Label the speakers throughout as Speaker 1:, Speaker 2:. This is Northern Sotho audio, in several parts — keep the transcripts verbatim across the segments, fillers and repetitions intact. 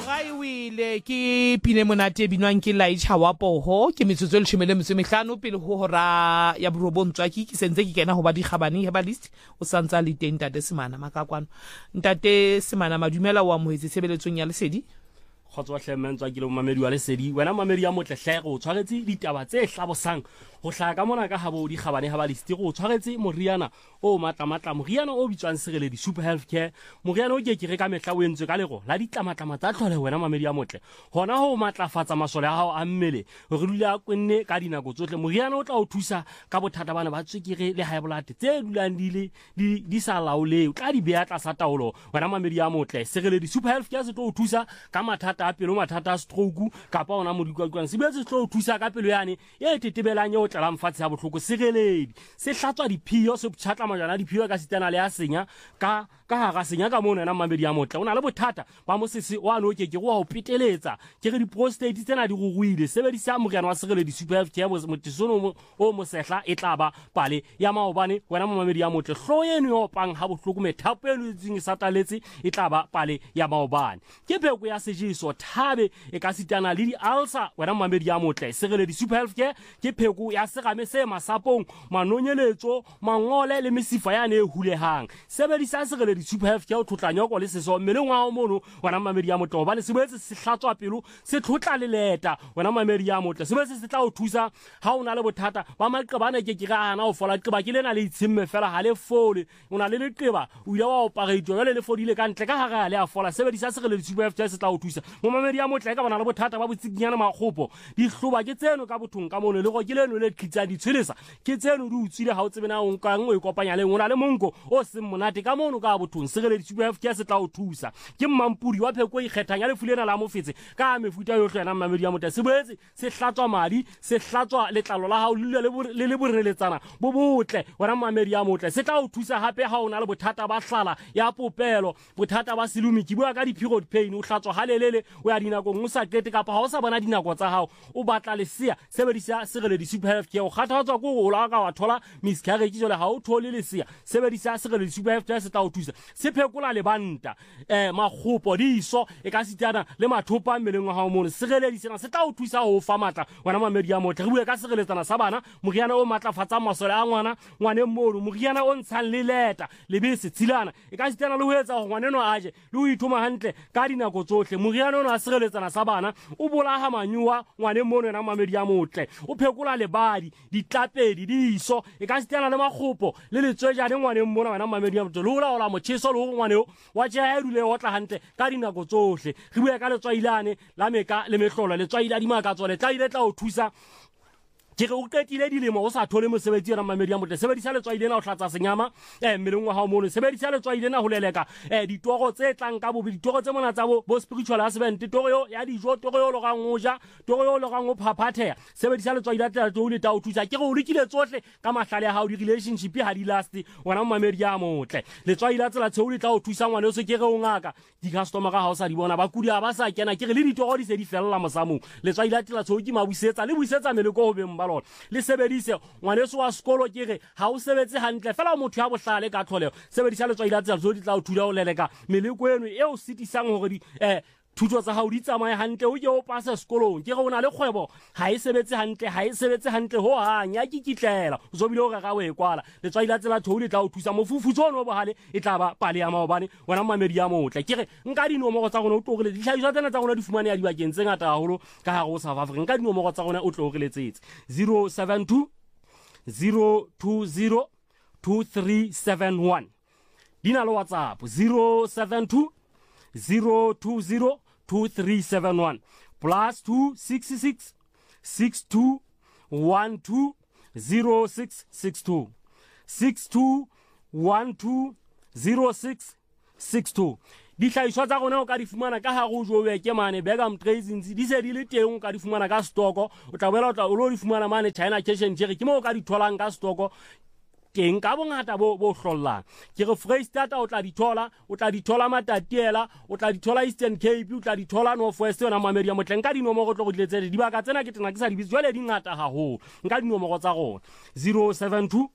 Speaker 1: Ga iwile ke pine monate binwang ke Laitsha wa Poho ke metsotso le tshimele metse mehlano pele ho hora ya borobontswa ke ke sentse ke kena ho ba di khabane ba list o santsa le teng Ntate Semana makakwano. Ntate Semana madumela wa mohetsi sebeletsong ya Lesedi
Speaker 2: kgotso hlementswa ke le mamedi wa Lesedi wena mamedi ya motle hlego o tshwaretse ditaba tse hlabosang ho hlaka mona ka habo di khabane ha ba list go tshwaretse moriana o matla matla moriana o bitswang Sereledi Super Healthcare moriana o ke ke re ka mehla o entswe ka lego la ditlamatla tsa tlhole wena mamedi ya motle hona ho matlafatsa masole a hao a mmele re dula kwenne ka dinako tsohle moriana o tla o thusa ka bothata bana ba tswekere le high blood tse dulang di le di di sa laole o tla di beya tla sa taolo wena mamedi ya motle Sereledi Super Healthcare se tlo o thusa ka mathata a pelo mathata a stroke kapa ona modikwakwang se betse se tlo o thusa ka pelo yane e tetebelang yo tla mfatshe ya bohloko Sereledi se hlatswa diphio se bothatla majana diphio ka sitana le a senya ka ka ha ga senya ka mona na mamedi ya motle ona le bothata ba mosese wa no ke ke go a o peteletsa ke re di prostate tsena di go ruile sebedisa moriana wa Sereledi Super Healthcare mo motisono o mo sehla e tla ba pale ya maobane wena mamedi ya motle hloyeno yo pang ha bohloko methapo eno tsing sa taletse e tla ba pale ya maobane ke pheko ya sejiso thabe e ka sitana le di ulcer wena mamedi ya motle Sereledi Super Healthcare ke pheko ya segame se masapong manonyeletso mangole le mesifa yane e hulehang sebedisa Sereledi Super Healthcare o tlhotlanyoko le seso mmeleng wa mono wena mamedi ya motle hobane se boetse se hlatswa pelo se tlhotla le leta wena mamedi ya motle se boetse se tla o thusa ha ona le bothata ba maqebana ke ke ga ana o fola qeba ke lena le itshimme fela ha le fole ona le leqeba o ile wa operate jole le fodile ka ntle ka ha ga le a fola sebedisa Sereledi Super Healthcare se tla o thusa mo mamedi ya motle ka bona le bothata ba botsikinyana makgopo di hloba ke tseno ka bothong ka mono le go ke leno le tlitsa di tshwelesa ke tseno di utswile ha o tsebena o nka ngwe kopanya le ngona le monko o se monate ka mono ka bothong Sereledi Super Healthcare se tla o thusa ke mmampudi wa pheko e kgethanya le fulena la mofetse ka mefuta yo hlwana mamedi ya motle se boetse se hlatswa madi se hlatswa letlalo la hao le le le boreletsana bo botle wena mamedi ya motle se tla o thusa hape ha ona le bothata ba hlala ya popelo bothata ba silumi ke bua ka di period pain o hlatswa halelele o ya dinako mo sa tlete kapa ha o sa bona dinako tsa hao o batla lesia sebedisa Sereledi Super Healthcare o kgathatswa go go la ka wa thola miscarriage jole ha o thole lesia sebedisa Sereledi Super Healthcare se tla o thusa se phekola le banta eh makgopo diso e ka sitana le mathopa mmeleng wa hao mono Sereledi sena se tla o thusa ho fa matla wena mamedi ya motle re bua ka sereletsana sa bana moriana o matlafatsa masole a ngwana ngwane mmono moriana o ntshang le leta le bese tshilana e ka sitana le ho etsa go ngwaneno aje le ho ithoma hantle ka dinako tsohle moriana ona a sereletsana sa bana o bolaha manyuwa ngwane mmono na mamedi ya motle o phekola le badi ditlapedi diso e ka sitana le makgopo le letswejane ngwane mmono wena mamedi ya motle le ola ola mocheso le go ngwane o wa tjha edule o tla hantle ka dinako tsohle re bua ka letswailane la meka le mehlolo letswaila di maka tsole tla ile tla o thusa ke go qetile dilemo o sa thole mosebetsi ya mamedi ya motle sebedisa letswai lena o hlatsa senyama eh mmeleng wa hao mono sebedisa letswai lena ho leleka eh ditoro tse tlang ka bobe ditoro tse mona tsa bo bo spiritual husband toro yo ya dijo toro yo lo ga ngoja toro yo lo ga ngo phaphatheya sebedisa letswai la tla tlo le ta o thusa ke go lekile tsohle ka mahlale ha o di relationship ha di last wena mamedi ya motle letswai la tsela tseo le tla o thusa ngwane o se ke re o ngaka di customer ga ha o sa di bona ba kudi a ba sa kena ke re le ditoro di se di fella mosamong letswai la tsela tseo ke mabusetsa le buisetsa meleko ho beng le sebedise ngwaneso wa sekolo ke re ha o sebetse hantle fela motho ya bohlale ka tlholeo sebedisa letswai la tsela di tla o thusa o leleka meleko eno e o sitisang hore di eh thuto tsa hao di tsamaye hantle o ke o pasa sekolong ke re ona le kgwebo ha e sebetse hantle ha e sebetse hantle ho hanya ke kitlela o zo bile o ga we kwala letswai la tsela thole tla o thusa mofufutso ono bohale e tla ba pale ya maobane wena mamedi ya motle ke re nka dinomoro tsa gona o tlogile dihlahiswa tsena tsa gona di fumane ya dibakeng tse ngata haholo ka ha go South Africa nka dinomoro tsa gona o tlogiletsetse zero seven two zero two zero two three seven one dina le WhatsApp zero seven two zero two zero two three seven one plus two six six six two one two zero six six two six two one two zero six six two di hlaiswa tsa gona o ka di fumana ka ha go jowe ke mane Begam Trading di se di le teng o ka di fumana ka stoko o tla boela o tla o lo di fumana mane China Cash and Carry ke mo o ka di tholang ka stoko teng ka bongata bo bo hlollang ke re Freestata o tla di thola o tla di thola Matatiela o tla di thola Eastern Cape o tla di thola North West ona mamedi ya motle nka dinomoro tlo go diletsele di baka tsena ke tena ke sa di bitse jwale di ngata haholo nka dinomoro tsa gona zero seven two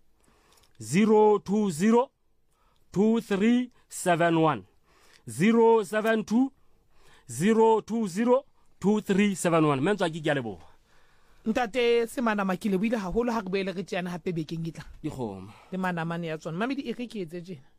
Speaker 2: zero two zero two three seven one zero seven two zero two zero two three seven one. Mentswaki ke a leboha.
Speaker 1: Ntate Semanama ke le buile haholo ha re boele re tseana hape bekeng e tlang
Speaker 2: Dikgomo.
Speaker 1: le manamane ya tsona mamedi e re ke etse tjena.